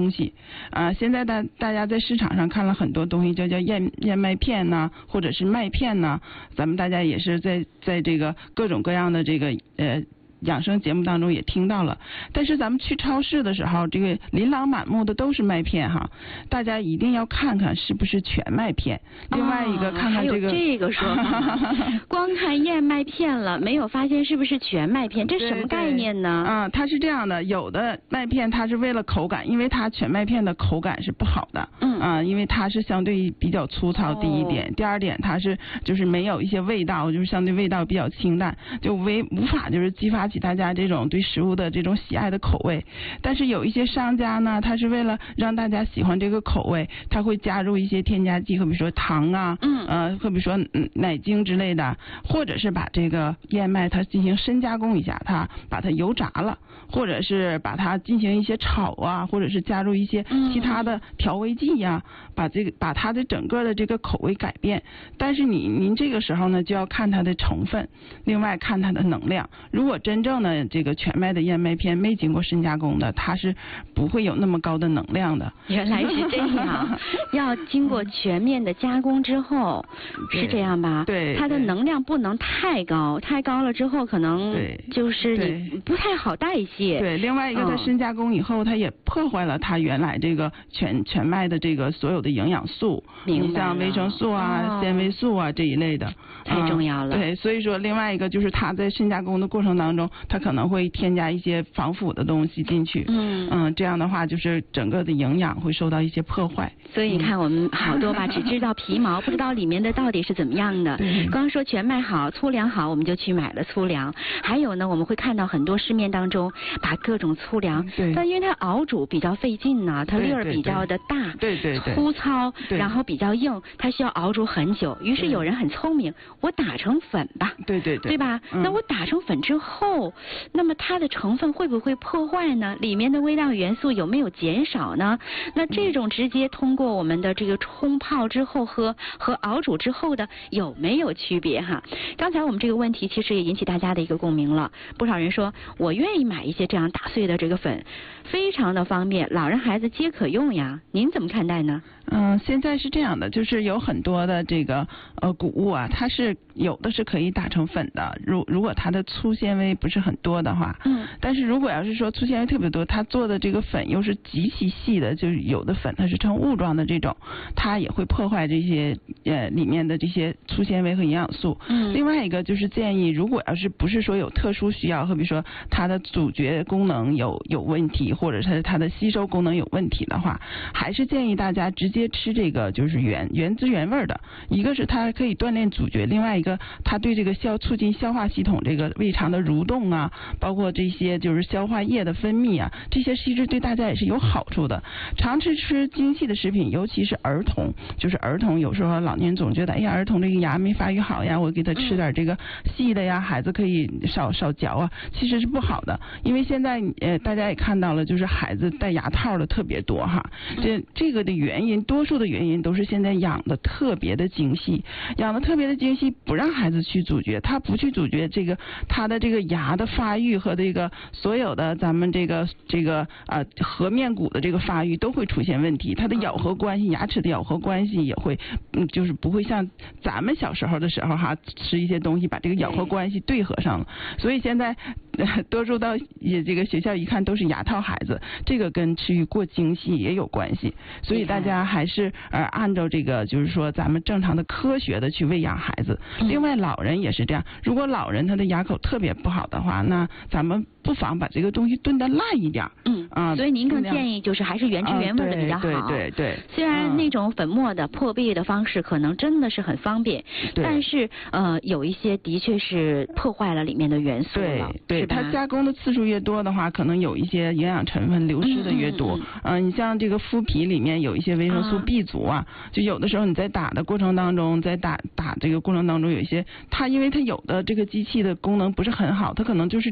东西现在大家在市场上看了很多东西，叫燕麦片呐，或者是麦片呐，咱们大家也是在这个各种各样的这个养生节目当中也听到了，但是咱们去超市的时候，这个琳琅满目的都是麦片哈，大家一定要看看是不是全麦片。另外一个看看这个， 还有这个说法，光看燕麦片了，没有发现是不是全麦片，这什么概念呢？ 它是这样的，有的麦片它是为了口感，因为它全麦片的口感是不好的，因为它是相对比较粗糙，第一点，第二点它是就是没有一些味道，就是相对味道比较清淡，就无法就是激发起大家这种对食物的这种喜爱的口味。但是有一些商家呢，他是为了让大家喜欢这个口味，他会加入一些添加剂，比如说糖啊，比如说奶精之类的，或者是把这个燕麦它进行深加工一下，它把它油炸了，或者是把它进行一些炒啊，或者是加入一些其他的调味剂呀，把它的整个的这个口味改变。但是您这个时候呢，就要看它的成分，另外看它的能量。如果真正的这个全麦的燕麦片没经过深加工的，它是不会有那么高的能量的。 原来是这样，要经过全面的加工之后，是这样吧？ 对， 它的能量不能太高，太高了之后可能就是你不太好代谢。 对，另外一个它深加工以后，它也破坏了它原来这个全麦的这个所有的营养素，你像维生素啊、纤维素啊这一类的， 太重要了。 对，所以说另外一个就是它在深加工的过程当中，它可能会添加一些防腐的东西进去，这样的话就是整个的营养会受到一些破坏。 所以你看我们好多吧，只知道皮毛，不知道里面的到底是怎么样的。刚说全麦好、粗粮好，我们就去买了粗粮。还有呢，我们会看到很多市面当中把各种粗粮，但因为它熬煮比较费劲呢，它粒儿比较的大，粗糙，然后比较硬，它需要熬煮很久。于是有人很聪明，我打成粉吧，对吧？那我打成粉之后，那么它的成分会不会破坏呢？里面的微量元素有没有减少呢？那这种直接通过我们的这个冲泡之后喝和熬煮之后的有没有区别哈？刚才我们这个问题其实也引起大家的一个共鸣了，不少人说我愿意买一些这样打碎的这个粉，非常的方便，老人孩子皆可用呀。您怎么看待呢？ 现在是这样的，就是有很多的这个谷物啊，它是有的是可以打成粉的，如果它的粗纤维不是很多的话，但是如果要是说粗纤维特别多，它做的这个粉又是极其细的，就是有的粉它是成雾状的这种，它也会破坏这些里面的这些粗纤维和营养素。另外一个就是建议，如果要是不是说有特殊需要，比如说它的咀嚼功能有问题，或者是它的吸收功能有问题的话，还是建议大家直接吃这个就是原汁原味的。一个是它可以锻炼咀嚼，另外一个它对这个促进消化系统这个胃肠的蠕动啊，包括这些就是消化液的分泌啊，这些其实对大家也是有好处的。常吃精细的食品，尤其是儿童，就是儿童有时候老年总觉得哎呀儿童这个牙没发育好呀，我给他吃点这个细的呀，孩子可以少嚼啊，其实是不好的。因为现在大家也看到了，就是孩子戴牙套的特别多哈，这个的原因，多数的原因都是现在养的特别的精细，不让孩子去咀嚼，他不去咀嚼这个他的这个牙的发育和这个所有的咱们这个颌面骨的这个发育都会出现问题，他的咬合关系，牙齿的咬合关系也会就是不会像咱们小时候的时候哈，吃一些东西把这个咬合关系对合上了。所以现在多数到这个学校一看都是牙套孩子，这个跟吃过精细也有关系。所以大家还是按照这个就是说咱们正常的科学的去喂养孩子。另外老人也是这样，如果老人他的牙口特别不好的话，那咱们不妨把这个东西炖得烂一点。 所以您更建议就是还是原汁原味的比较好。 对。虽然那种粉末的破壁的方式可能真的是很方便，但是有一些的确是破坏了里面的元素了。对， 它加工的次数越多的话，可能有一些营养成分流失的越多。你像这个麸皮里面有一些维生素 B 族啊，就有的时候你在打的过程当中，在打这个过程当中有一些，它因为它有的这个机器的功能不是很好，它可能就是